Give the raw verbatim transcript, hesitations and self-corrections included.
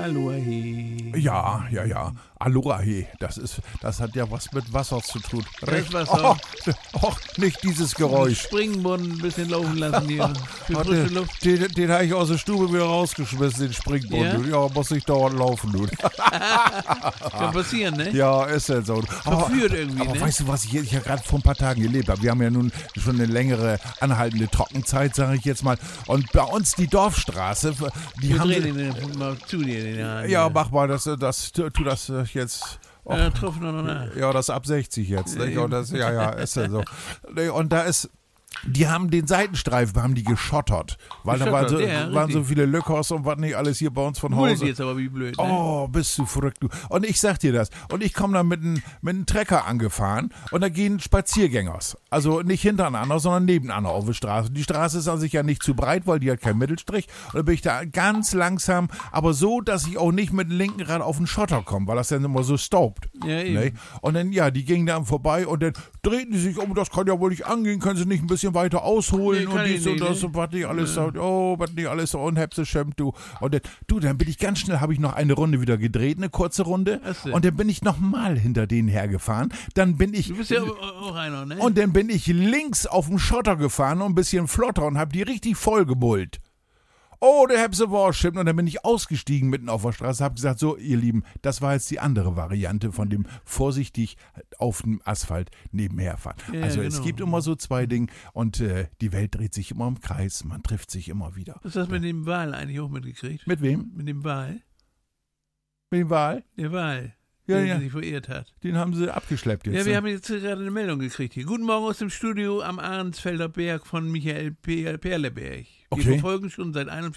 Aloha. Ja, ja, ja. Aloha, das ist, das hat ja was mit Wasser zu tun. Das Wasser. Oh, oh, nicht dieses Geräusch. Springbrunnen ein bisschen laufen lassen hier. Für Oh, frische den Luft. den, den habe ich aus der Stube wieder rausgeschmissen, den Springbrunnen. Ja, muss ich dauernd laufen, du. Kann passieren, ne? Ja, ist ja so. Aber, Verführt irgendwie, aber ne? weißt du, was ich, ich ja gerade vor ein paar Tagen gelebt habe? Wir haben ja nun schon eine längere anhaltende Trockenzeit, sage ich jetzt mal. Und bei uns die Dorfstraße, die Wir haben drehen sie, den mal zu dir in den Haaren. ja, mach mal, das, das, tu das jetzt. Och, Ja, tropft noch nach. ja, das ab sechzig jetzt. Nicht? Und das, ja, ja, ist ja so. Und da ist, die haben den Seitenstreifen, haben die geschottert. Weil da waren so, Geschottert, ja, waren so richtig. viele Löckers und was nicht alles hier bei uns von Holt Hause. jetzt aber wie blöd, ne? Oh, bist du verrückt, du. Und ich sag dir das. Und ich komme da mit einem mit einem Trecker angefahren und da gehen Spaziergängers. Also nicht hintereinander, sondern nebeneinander auf der Straße. Die Straße ist an sich ja nicht zu breit, weil die hat keinen Mittelstrich. Und dann bin ich da ganz langsam, aber so, dass ich auch nicht mit dem linken Rad auf den Schotter komme, weil das dann immer so staubt. Ja, eben. Ne? Und dann, ja, die gingen dann vorbei und dann drehten die sich um, das kann ja wohl nicht angehen, können sie nicht ein bisschen weiter ausholen Nee, und kann dies ich und nicht, das ne? und was nicht alles, ja. oh, was nicht alles, und hab sie schämt, du. Und dann, du, dann bin ich ganz schnell, habe ich noch eine Runde wieder gedreht, eine kurze Runde. Ach so. Und dann bin ich nochmal hinter denen hergefahren. Dann bin ich, Du bist ja auch einer, ne? und dann bin ich links auf dem Schotter gefahren und ein bisschen flotter und hab die richtig voll gebullt. Oh, der Hepse war stimmt. Und dann bin ich ausgestiegen mitten auf der Straße, hab gesagt, so, ihr Lieben, das war jetzt die andere Variante von dem vorsichtig auf dem Asphalt nebenher fahren. Ja, also es genau. gibt immer so zwei Dinge und äh, die Welt dreht sich immer im Kreis, man trifft sich immer wieder. Hast du das mit dem Wal eigentlich auch mitgekriegt? Mit wem? Mit dem Wal? Mit dem Wal? Der Wal, Ja, der ja. sich verirrt hat. Den haben sie abgeschleppt jetzt. Ja, wir ne? haben jetzt gerade eine Meldung gekriegt hier. Guten Morgen aus dem Studio am Ahrensfelder Berg von Michael Pe- Perleberg. Wir Okay. verfolgen schon seit